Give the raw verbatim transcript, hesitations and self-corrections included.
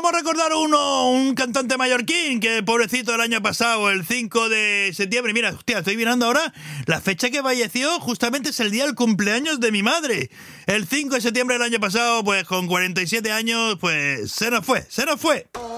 vamos a recordar uno, un cantante mallorquín que pobrecito el año pasado, el cinco de septiembre. Mira, hostia, estoy mirando ahora la fecha que falleció, justamente es el día del cumpleaños de mi madre. El cinco de septiembre del año pasado, pues con cuarenta y siete años, pues se nos fue, se nos fue.